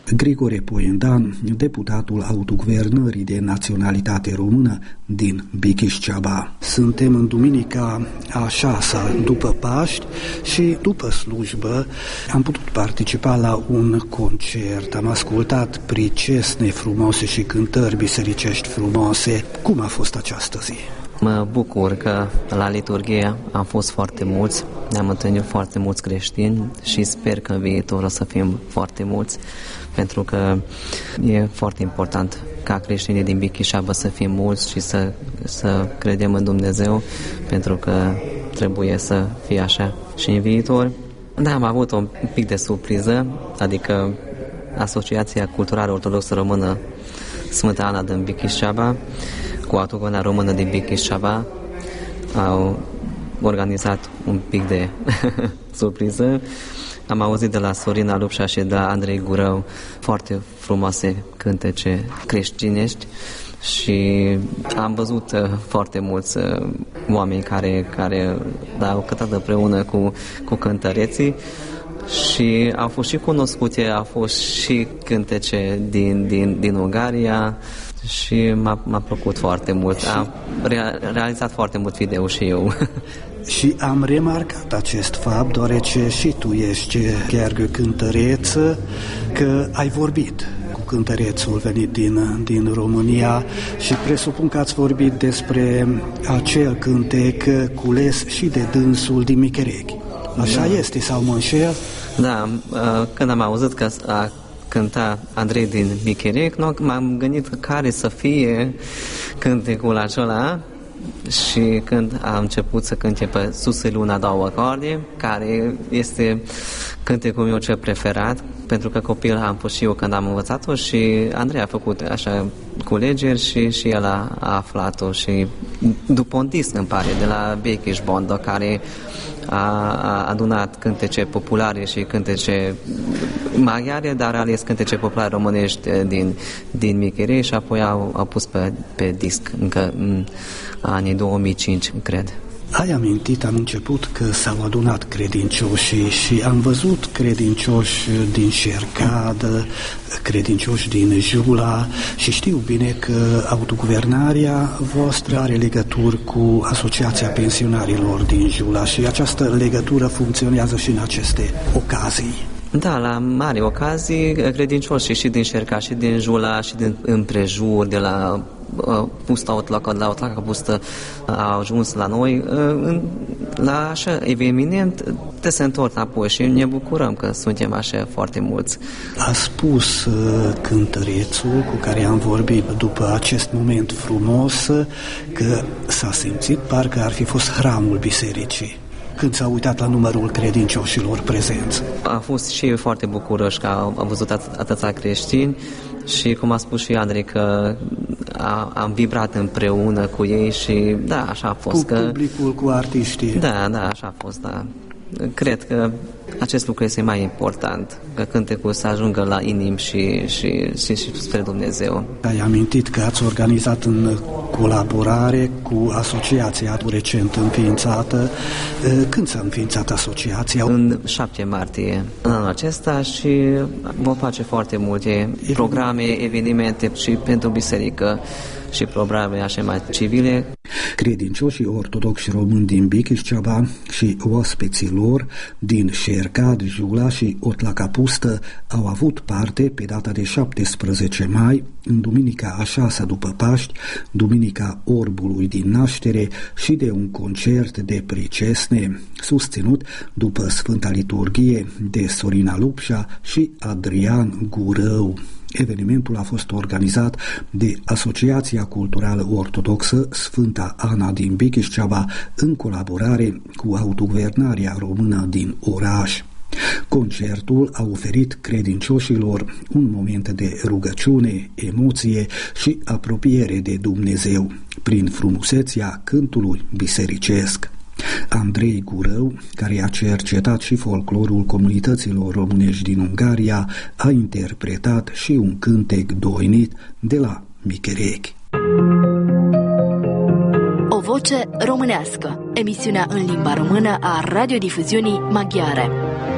Grigore Poiendan, deputatul autoguvernării de naționalitate română din Bikiș-Ceaba. Suntem în duminica a 6-a după Paști și după slujbă am putut participa la un concert. Am ascultat pricesne frumoase și cântări bisericești frumoase. Cum a fost această zi? Mă bucur că la liturghie am fost foarte mulți, ne-am întâlnit foarte mulți creștini și sper că în viitor o să fim foarte mulți, pentru că e foarte important ca creștinii din Bikiș-Ceaba să fim mulți și să credem în Dumnezeu, pentru că trebuie să fie așa și în viitor. Da, am avut un pic de surpriză, adică Asociația Culturală Ortodoxă Română Sfânta Ana din Bikiș-Ceaba cu autoguvernarea română din Bikiș-Ceaba au organizat un pic de surpriză. Am auzit de la Sorina Lupșa și de la Andrei Gurău foarte frumoase cântece creștinești și am văzut foarte mulți oameni care au cântat împreună cu cântăreții și au fost și cunoscute, au fost și cântece din Ungaria și m-a plăcut foarte mult. Am realizat foarte mult video și eu. Și am remarcat acest fapt, deoarece și tu ești Gheorghe cântăreță, că ai vorbit cu cântărețul venit din România și presupun că ați vorbit despre acel cântec cules și de dânsul din Micherechi. Așa este sau mă înșel? Da, când am auzit că a cânta Andrei din Micherechi, m-am gândit care să fie cântecul acela și când am început să cânte pe Sus e luna, două acorde, care este cântecul meu cel preferat, pentru că copil am fost și eu când am învățat-o și Andrei a făcut așa culegeri și el a aflat-o și după un disc îmi pare de la Békés Banda, care a adunat cântece populare și cântece maghiare, dar a ales cântece populare românești din Micherechi și apoi au pus pe disc încă în anii 2005, cred. Ai amintit, am început că s-au adunat credincioșii și am văzut credincioși din Șercadă, credincioși din Jula și știu bine că autoguvernarea voastră are legături cu Asociația Pensionarilor din Jula și această legătură funcționează și în aceste ocazii. Da, la mari ocazii, credincioșii și din Șerca, și din Jula, și din împrejur, de la Pusta Otlaca, de la Otlaca Pustă, au ajuns la noi. La așa eveniment te se întorc apoi și ne bucurăm că suntem așa foarte mulți. A spus cântărețul cu care am vorbit după acest moment frumos că s-a simțit parcă ar fi fost hramul bisericii când s-a uitat la numărul credincioșilor prezenți. A fost și eu foarte bucuroși că am văzut atâția creștini și cum a spus și Andrei că am vibrat împreună cu ei și da, așa a fost. Cu publicul, cu artiștii. Da, așa a fost, da. Cred că acest lucru este mai important, că cântecul să ajungă la inimi și spre Dumnezeu. Ai amintit că ați organizat în colaborare cu asociația recent înființată. Când s-a înființat asociația? În 7 martie în anul acesta și vom face foarte multe programe, evenimente și pentru biserică și programe așa mai civile. Credincioșii ortodoxi români din Bikiș-Ceaba și oaspeții lor din Șercad, Jula și Otlaca Pustă au avut parte pe data de 17 mai, în duminica a 6-a după Paști, duminica Orbului din Naștere și de un concert de pricesne susținut după Sfânta Liturghie de Sorina Lupșa și Adrian Gurău. Evenimentul a fost organizat de Asociația Culturală Ortodoxă Sfânta Ana din Bikiș-Ceaba în colaborare cu autoguvernarea română din oraș. Concertul a oferit credincioșilor un moment de rugăciune, emoție și apropiere de Dumnezeu prin frumusețea cântului bisericesc. Andrei Gurău, care a cercetat și folclorul comunităților românești din Ungaria, a interpretat și un cântec doinit de la Micherechi. O voce românească, emisiunea în limba română a radiodifuziunii maghiare.